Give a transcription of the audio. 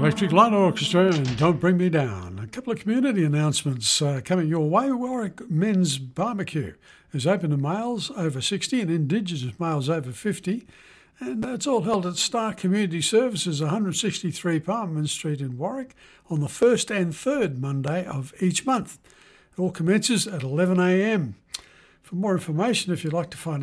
Electric Light Orchestra and Don't Bring Me Down. A couple of community announcements coming your way. Warwick Men's Barbecue is open to males over 60 and Indigenous males over 50. And it's all held at Star Community Services, 163 Parliament Street in Warwick, on the first and third Monday of each month. It all commences at 11 a.m. For more information, if you'd like to find